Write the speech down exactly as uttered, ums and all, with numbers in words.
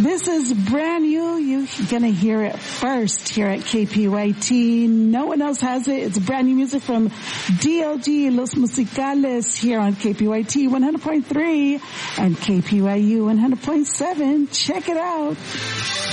This is brand new. You're going to hear it first here at K P Y T. No one else has it. It's brand new music from D L G, Los Musicales, here on K P Y T one hundred point three and K P Y U one hundred point seven. Check it out.